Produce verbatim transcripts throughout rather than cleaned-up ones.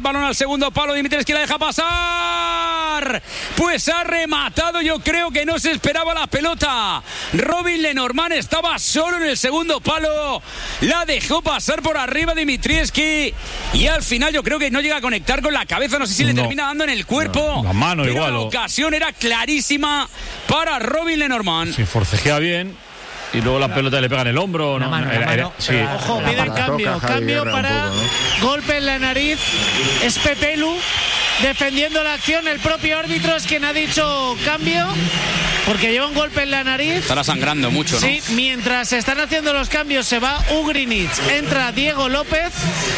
balón al segundo palo. Dimitrescu la deja pasar. Pues ha rematado. Yo creo que no se esperaba la pelota. Robin Lenormand estaba solo en el segundo palo. La dejó pasar por arriba Dimitrescu. Y al final yo creo que no llega a conectar con la cabeza. No sé si le no. termina dando en el cuerpo. No, la mano pero igual. La ocasión era clarísima para Robin Lenormand. Sí, forcejea bien. Y luego la pelota le pega en el hombro. ¿No? Mano, era, era, sí. Ojo, piden cambio. Cambio para poco, ¿no? Golpe en la nariz. Es Pepelu defendiendo la acción. El propio árbitro es quien ha dicho cambio, porque lleva un golpe en la nariz. Estará sangrando mucho, ¿no? Sí, mientras se están haciendo los cambios se va Ugrinic, entra Diego López.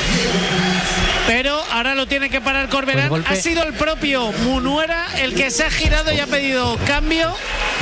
Pero ahora lo tiene que parar Corberán. Pues ha sido el propio Munuera el que se ha girado y ha pedido cambio.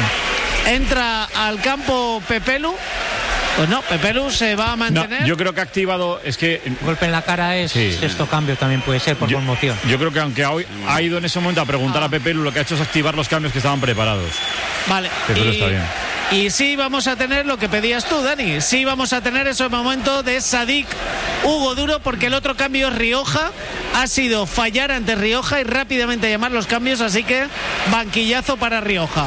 Entra al campo Pepelu. Pues no, Pepelu se va a mantener. No, yo creo que ha activado. Es que. Golpe en la cara es sí. Sexto cambio también puede ser por yo, conmoción. Yo creo que aunque ha, ha ido en ese momento a preguntar ah. a Pepelu, lo que ha hecho es activar los cambios que estaban preparados. Vale. Pepelu y, está bien. Y sí vamos a tener lo que pedías tú, Dani. Sí vamos a tener ese momento de Sadik Hugo Duro, porque el otro cambio es Rioja. Ha sido fallar ante Rioja y rápidamente llamar los cambios, así que banquillazo para Rioja.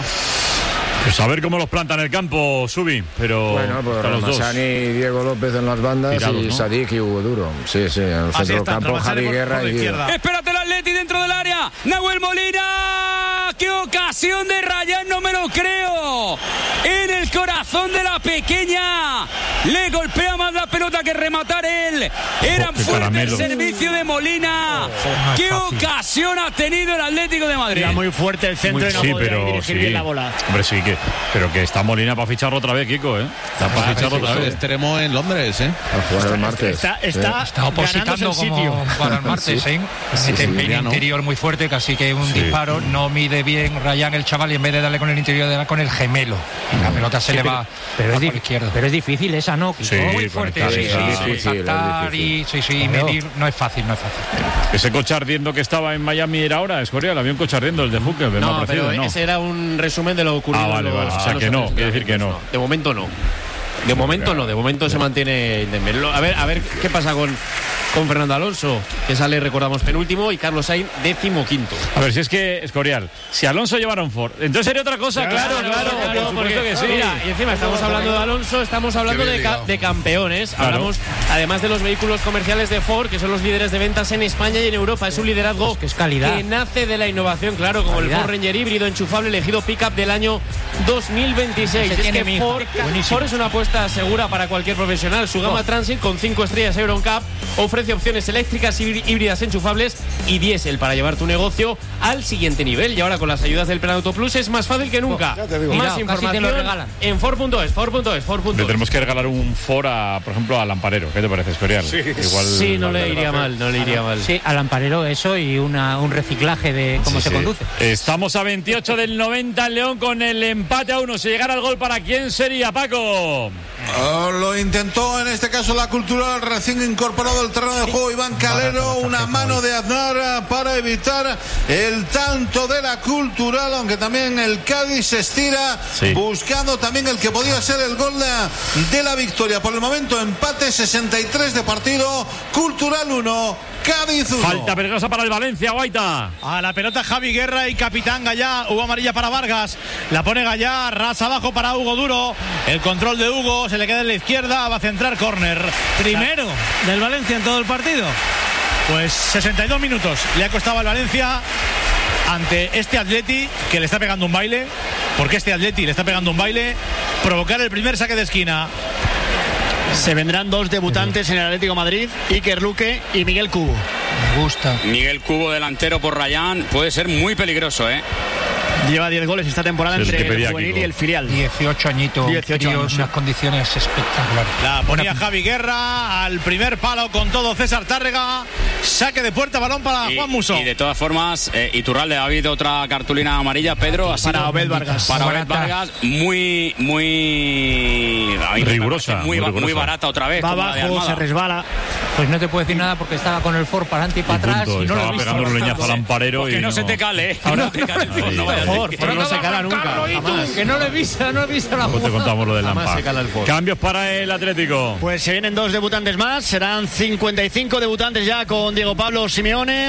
Pues a ver cómo los plantan en el campo, Subi, pero bueno, pues Ramazani y Diego López en las bandas. Tirados, y ¿no? Sadik y Hugo Duro. Sí, sí, en el centro del campo, Javi Guerra y Guido. Espérate el Atleti dentro del área. Nahuel Molina. ¡Qué ocasión de Rayán! No me lo creo. En el corazón de la pequeña. Le golpea más la pelota que rematar él. Era oh, fuerte el servicio de Molina. Oh, ¡qué ocasión ha tenido el Atlético de Madrid! Era muy fuerte el centro muy, y no sí, podía pero, dirigir sí. bien la bola. Hombre, sí, que, pero que está Molina para ficharlo otra vez, Kiko, ¿eh? Está para ah, ficharlo otra vez. Extremo en Londres, ¿eh? A jugar está, el martes. Está, está, está opositando como para el martes, ¿eh? Sí, mete sí, el interior muy fuerte, casi que un sí. disparo. No mide bien Rayán el chaval y en vez de darle con el interior, de darle con el gemelo. Y la pelota se sí, le va pero, a es la izquierda. Pero es difícil esa, ¿no? Sí, muy fuerte. Sí, sí, sí, sí, saltar y sí, sí, claro. medir. No es fácil, no es fácil. Ese coche ardiendo que estaba en Miami era ahora, Escorial. Había un coche ardiendo, el de Fuque. No, no, pero no. ese era un resumen de lo ocurrido. Ah, vale, los, vale. O sea, que no, quiere decir que no. De momento no. De momento no, de momento se mantiene. A ver, a ver qué pasa con, con Fernando Alonso, que sale, recordamos, penúltimo, y Carlos Sainz, décimo quinto. A ver, si es que, Escorial, si Alonso llevara un Ford, entonces sería otra cosa, claro, claro, claro, claro, claro por supuesto porque, que sí. Mira, y encima estamos hablando de Alonso, estamos hablando de, ca- de campeones, claro. Hablamos además de los vehículos comerciales de Ford, que son los líderes de ventas en España y en Europa. Es un liderazgo pues que, es calidad. que nace de la innovación, claro, como calidad. El Ford Ranger híbrido enchufable elegido pickup del año dos mil veintiséis. Es que Ford, Ford es una apuesta segura para cualquier profesional. Su gama oh. Transit con cinco estrellas EuroNCAP ofrece opciones eléctricas y híbridas enchufables y diésel para llevar tu negocio al siguiente nivel. Y ahora con las ayudas del Plan Auto Plus es más fácil que nunca. Oh, más Mira, información en Ford punto es, Ford punto es, Ford punto es. Le tenemos que regalar un Ford, a, por ejemplo, al Lamparero. ¿Qué te parece, Escorial? Sí, Igual, sí no le iría mal, no le iría mal. Sí, al Lamparero eso y una, un reciclaje de cómo sí, se sí. conduce. Estamos a veintiocho del noventa en León con el empate a uno. Si llegara el gol, ¿para quién sería, Paco? Uh, lo intentó en este caso la Cultural, recién incorporado al terreno de juego Iván Calero, una mano de Aznar para evitar el tanto de la Cultural, aunque también el Cádiz se estira sí. buscando también el que podía ser el gol de, de la victoria. Por el momento empate, sesenta y tres de partido, Cultural uno, Cádiz uno. Falta peligrosa para el Valencia, Guaita. A la pelota Javi Guerra y capitán Gallá. Hubo amarilla para Vargas, la pone Gallá, ras abajo para Hugo Duro. El control de Hugo, se le queda en la izquierda, va a centrar córner. Primero del Valencia en todo el partido. Pues sesenta y dos minutos le ha costado al Valencia ante este Atleti que le está pegando un baile, porque este Atleti le está pegando un baile, provocar el primer saque de esquina. Se vendrán dos debutantes en el Atlético Madrid, Iker Luque y Miguel Cubo. Me gusta. Miguel Cubo, delantero por Rayán, puede ser muy peligroso, ¿eh? Lleva diez goles esta temporada sí, entre el juvenil y el filial. dieciocho añitos, dieciocho años, unas condiciones espectaculares. La ponía Javi Guerra al primer palo con todo César Tárrega. Saque de puerta, balón para y, Juan Musso. Y de todas formas, eh, Iturralde, ha habido otra cartulina amarilla, Pedro. Ha para Obed Vargas. Para Obed Vargas, muy, muy... Rigurosa. Muy, muy, muy barata otra vez. Va abajo, se resbala. Pues no te puedo decir nada porque estaba con el Ford para adelante y para atrás. Y no estaba lo pegando un leñazo al Lamparero. Que y no, no se te cale, ¿eh? Ahora no te cale el Ford, no vaya Ford, Ford no se cala nunca. Que no le visa, no le visa la jugada. Te contamos lo del Lampard. Cambios para el Atlético. Pues se vienen dos debutantes más, serán cincuenta y cinco debutantes ya con Diego Pablo Simeone.